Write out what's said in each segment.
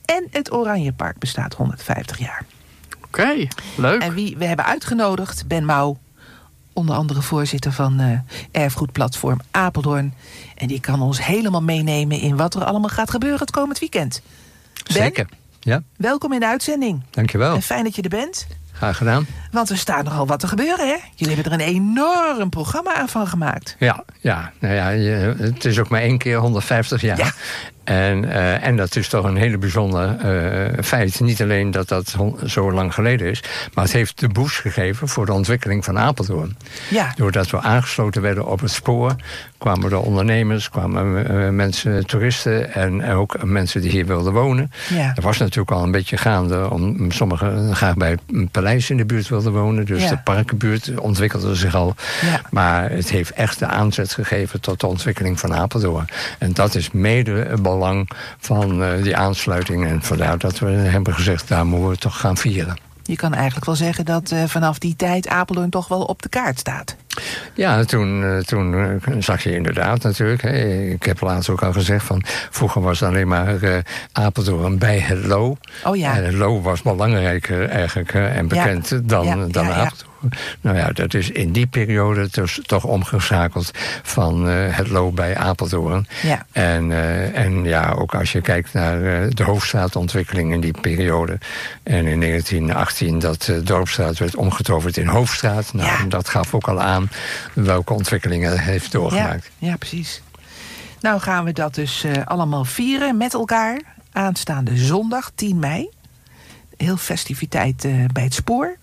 En het Oranjepark bestaat 150 jaar. Oké, leuk. En wie we hebben uitgenodigd, Ben Mouw, onder andere voorzitter van Erfgoedplatform Apeldoorn. En die kan ons helemaal meenemen in wat er allemaal gaat gebeuren het komend weekend. Ben, zeker, ja. Welkom in de uitzending. Dankjewel. En fijn dat je er bent. Graag gedaan. Want er staat nogal wat te gebeuren, hè? Jullie hebben er een enorm programma aan van gemaakt. Ja. Nou ja, het is ook maar 1 keer 150 jaar. Ja. En dat is toch een hele bijzonder feit. Niet alleen dat dat zo lang geleden is, maar het heeft de boost gegeven voor de ontwikkeling van Apeldoorn. Ja. Doordat we aangesloten werden op het spoor, kwamen er ondernemers, kwamen mensen, toeristen en ook mensen die hier wilden wonen. Ja. Er was natuurlijk al een beetje gaande, om sommigen graag bij een paleis in de buurt wilden wonen. Dus de parkenbuurt ontwikkelde zich al. Ja. Maar het heeft echt de aanzet gegeven tot de ontwikkeling van Apeldoorn. En dat is mede het belang van die aansluiting. En vandaar dat we hebben gezegd, daar moeten we toch gaan vieren. Je kan eigenlijk wel zeggen dat vanaf die tijd Apeldoorn toch wel op de kaart staat. Ja, toen zag je inderdaad natuurlijk. Ik heb laatst ook al gezegd van, vroeger was het alleen maar Apeldoorn bij het Loo. Oh ja. En het Loo was belangrijker eigenlijk en bekend dan Apeldoorn. Nou ja, dat is in die periode dus toch omgeschakeld van het Loo bij Apeldoorn. Ja. En ja, ook als je kijkt naar de Hoofdstraatontwikkeling in die periode. En in 1918 dat Dorpsstraat werd omgetoverd in Hoofdstraat. Nou, dat gaf ook al aan welke ontwikkelingen het heeft doorgemaakt. Ja, precies. Nou gaan we dat dus allemaal vieren met elkaar. Aanstaande zondag, 10 mei. Heel festiviteit bij het spoor.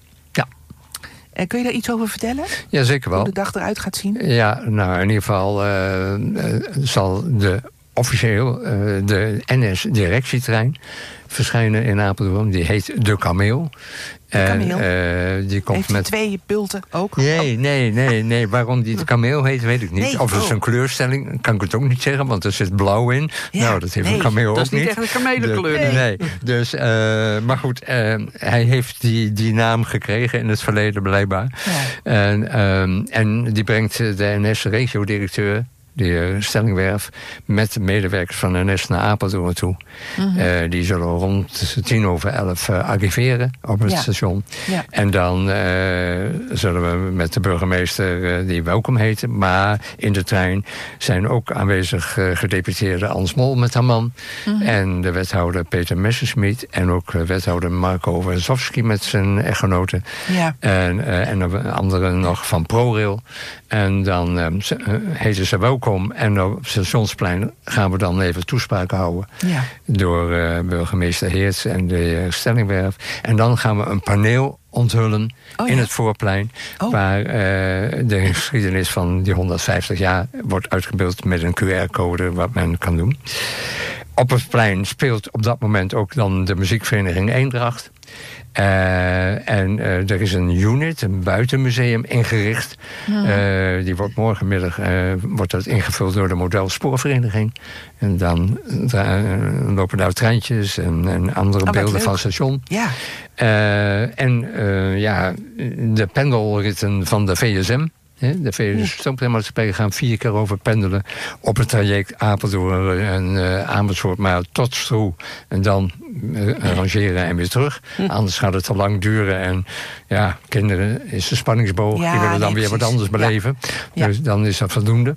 Kun je daar iets over vertellen? Ja, zeker wel. Hoe de dag eruit gaat zien? Ja, nou in ieder geval zal officieel de NS-directietrein verschijnen in Apeldoorn. Die heet De Kameel. Die komt heeft met 2 bulten ook? Nee. Waarom die de Kameel heet, weet ik niet. Nee, of het is een kleurstelling, kan ik het ook niet zeggen, want er zit blauw in. Ja, nou, dat heeft een kameel ook niet. Dat is niet echt een kamelenkleur. Nee. Dus, maar goed, hij heeft die naam gekregen in het verleden blijkbaar. Ja. En die brengt de NS-regio-directeur, de heer Stellingwerf, met de medewerkers van NS naar Apeldoorn toe. Mm-hmm. Die zullen rond 11:10 arriveren op het station. Ja. En dan zullen we met de burgemeester die welkom heten. Maar in de trein zijn ook aanwezig gedeputeerde Ans Mol met haar man. Mm-hmm. En de wethouder Peter Messerschmidt. En ook wethouder Marco Wazowski met zijn echtgenote. Ja. En anderen nog van ProRail. En dan heten ze welkom. En op het Stationsplein gaan we dan even toespraak houden. Ja. Door burgemeester Heerts en de heer Stellingwerf. En dan gaan we een paneel onthullen in het voorplein. Waar de geschiedenis van die 150 jaar wordt uitgebeeld met een QR-code wat men kan doen. Op het plein speelt op dat moment ook dan de muziekvereniging Eendracht. Er is een unit, een buitenmuseum ingericht. Die wordt morgenmiddag ingevuld door de Modelspoorvereniging. En dan lopen daar treintjes en andere beelden van het station. Ja. De pendelritten van de VSM. De VSM-maatschappij gaan 4 keer over pendelen op het traject Apeldoorn en Amersfoort, maar tot Stroe. En dan rangeren en weer terug. Anders gaat het te lang duren. En ja, kinderen is de spanningsboog. Die willen dan weer wat anders beleven. Ja. Dus dan is dat voldoende.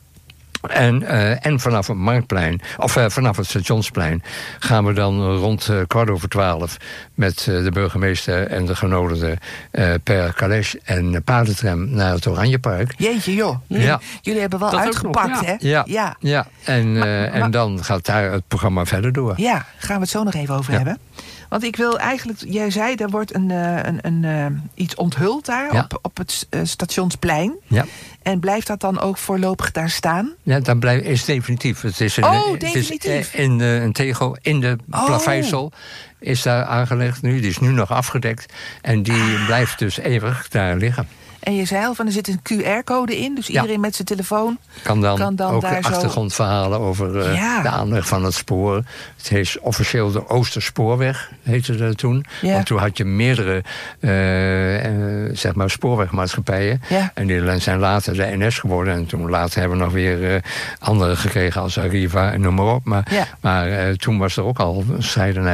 En vanaf het Marktplein, of vanaf het Stationsplein, gaan we dan rond 11:15 met de burgemeester en de genodigden per caleche en paardentram naar het Oranjepark. Jeetje joh, jullie hebben wel dat uitgepakt, hè? Ja. En dan gaat daar het programma verder door. Ja, gaan we het zo nog even over hebben. Want ik wil eigenlijk, jij zei, er wordt iets onthuld daar op het Stationsplein. Ja. En blijft dat dan ook voorlopig daar staan? Ja, dat is definitief. Het is definitief. Een tegel in de plaveisel is daar aangelegd nu. Die is nu nog afgedekt. En die blijft dus eeuwig daar liggen. En je zei al, van er zit een QR-code in. Dus iedereen met zijn telefoon kan dan ook daar achtergrondverhalen over de aanleg van het spoor. Het heet officieel de Oosterspoorweg, heette dat toen. Ja. Want toen had je meerdere spoorwegmaatschappijen. Ja. En die zijn later de NS geworden. En toen later hebben we nog weer andere gekregen als Arriva en noem maar op. Maar toen was er ook al strijdernij